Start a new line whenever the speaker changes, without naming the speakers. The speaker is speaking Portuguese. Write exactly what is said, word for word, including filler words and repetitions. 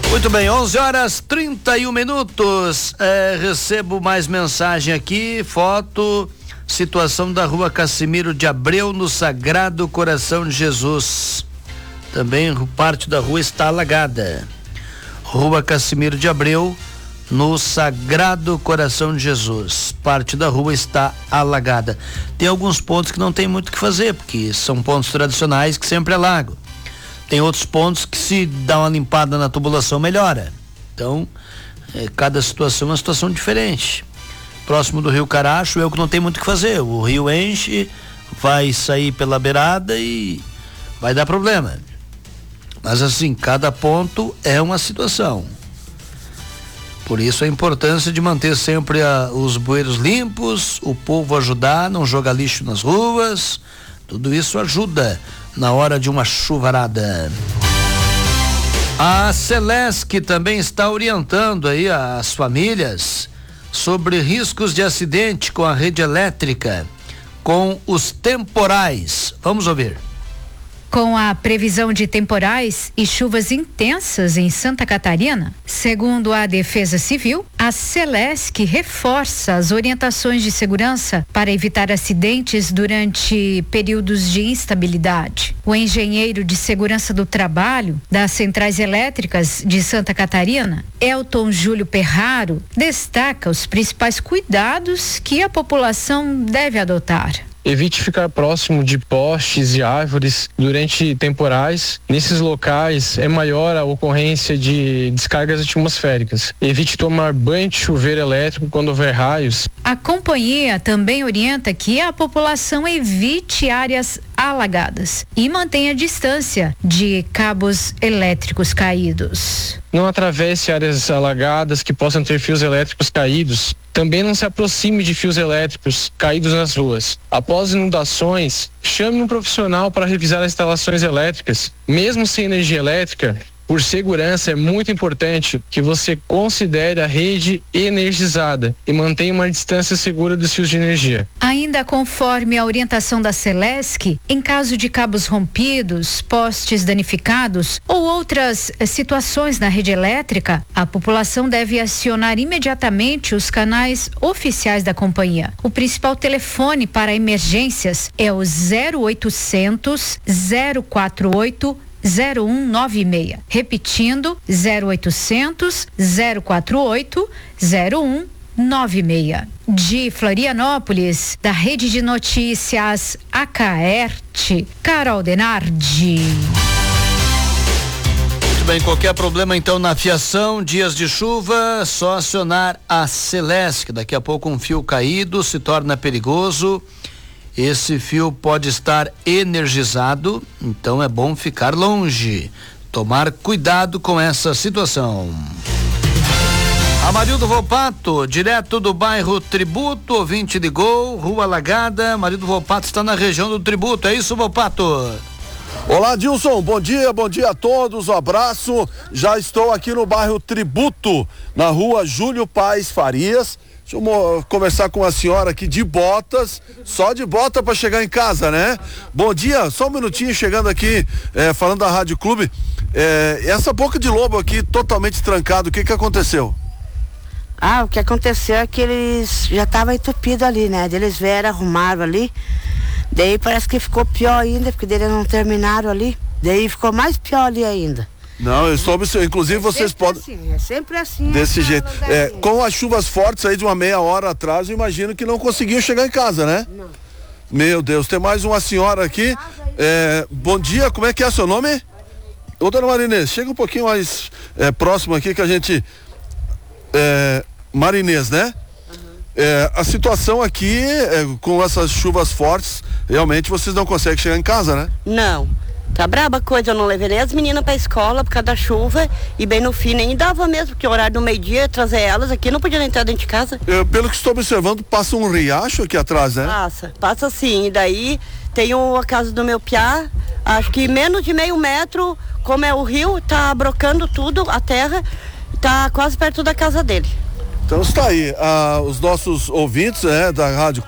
Muito bem, onze horas trinta e um minutos. É, recebo mais mensagem aqui, foto, situação da rua Cassimiro de Abreu, no Sagrado Coração de Jesus. Também parte da rua está alagada. Rua Cassimiro de Abreu, no Sagrado Coração de Jesus. Parte da rua está alagada. Tem alguns pontos que não tem muito o que fazer, porque são pontos tradicionais que sempre alagam. Tem outros pontos que, se dá uma limpada na tubulação, melhora. Então, é, cada situação é uma situação diferente. Próximo do Rio Caracho, eu que não tenho muito o que fazer. O rio enche, vai sair pela beirada e vai dar problema. Mas assim, cada ponto é uma situação. Por isso a importância de manter sempre a, os bueiros limpos, o povo ajudar, não jogar lixo nas ruas. Tudo isso ajuda na hora de uma chuvarada. A Celesc também está orientando aí as famílias sobre riscos de acidente com a rede elétrica, com os temporais. Vamos ouvir.
Com a previsão de temporais e chuvas intensas em Santa Catarina, segundo a Defesa Civil, a Celesc reforça as orientações de segurança para evitar acidentes durante períodos de instabilidade. O engenheiro de segurança do trabalho das centrais elétricas de Santa Catarina, Elton Júlio Perraro, destaca os principais cuidados que a população deve adotar.
Evite ficar próximo de postes e árvores durante temporais. Nesses locais é maior a ocorrência de descargas atmosféricas. Evite tomar banho de chuveiro elétrico quando houver raios.
A companhia também orienta que a população evite áreas alagadas e mantenha distância de cabos elétricos caídos.
Não atravesse áreas alagadas que possam ter fios elétricos caídos. Também não se aproxime de fios elétricos caídos nas ruas. Após inundações, chame um profissional para revisar as instalações elétricas. Mesmo sem energia elétrica, por segurança, é muito importante que você considere a rede energizada e mantenha uma distância segura dos fios de energia.
Ainda conforme a orientação da Celesc, em caso de cabos rompidos, postes danificados ou outras eh, situações na rede elétrica, a população deve acionar imediatamente os canais oficiais da companhia. O principal telefone para emergências é o zero oitocentos, zero quatro oito, zero um nove seis. Repetindo, zero oitocentos, zero quatro oito, zero um nove seis. De Florianópolis, da Rede de Notícias Acaerte, Carol Denardi.
Muito bem, qualquer problema então na fiação, dias de chuva, só acionar a Celesc. Daqui a pouco um fio caído se torna perigoso. Esse fio pode estar energizado, então é bom ficar longe, tomar cuidado com essa situação. Amarildo Volpato, direto do bairro Tributo, ouvinte de Gol, Rua Alagada. Amarildo Volpato está na região do Tributo, é isso, Volpato?
Olá, Dilson, bom dia, bom dia a todos, um abraço. Já estou aqui no bairro Tributo, na rua Júlio Paes Farias. Deixa eu conversar com a senhora aqui de botas, só de bota para chegar em casa, né? Bom dia, só um minutinho chegando aqui, é, falando da Rádio Clube. É, essa boca de lobo aqui totalmente trancado, o que que aconteceu?
Ah, o que aconteceu é que eles já estavam entupidos ali, né? Eles vieram, arrumaram ali, daí parece que ficou pior ainda, porque eles não terminaram ali, daí ficou mais pior ali ainda.
Não, eu soube, inclusive é vocês podem...
Assim, é sempre assim.
Desse jeito. É, com as chuvas fortes aí de uma meia hora atrás, eu imagino que não conseguiam chegar em casa, né?
Não.
Meu Deus, tem mais uma senhora aqui. É, bom dia, como é que é seu nome? Ô, dona Marinês, chega um pouquinho mais é, próximo aqui que a gente... É, Marinês, né? Uhum. É, a situação aqui, é, com essas chuvas fortes, realmente vocês não conseguem chegar em casa, né?
Não. Tá braba a coisa, eu não levei nem as meninas pra escola por causa da chuva e bem no fim nem dava mesmo, porque o horário do meio-dia trazer elas aqui, não podia entrar dentro de casa.
Eu, pelo que estou observando, passa um riacho aqui atrás, né?
Passa, passa sim, e daí tem o, a casa do meu piá, acho que menos de meio metro, como é o rio, tá brocando tudo, a terra, tá quase perto da casa dele.
Então está aí, ah, os nossos ouvintes, né, da Rádio